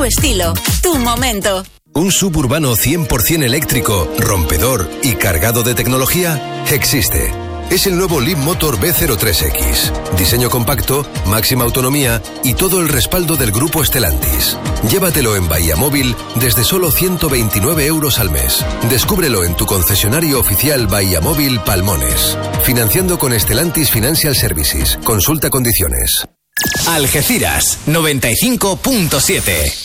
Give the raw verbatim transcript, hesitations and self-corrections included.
tu estilo, tu momento. ¿Un suburbano cien por ciento eléctrico, rompedor y cargado de tecnología? Existe. Es el nuevo Leapmotor B cero tres X. Diseño compacto, máxima autonomía y todo el respaldo del grupo Stellantis. Llévatelo en Bahía Móvil desde solo ciento veintinueve euros al mes. Descúbrelo en tu concesionario oficial Bahía Móvil Palmones. Financiando con Stellantis Financial Services. Consulta condiciones. Algeciras noventa y cinco punto siete.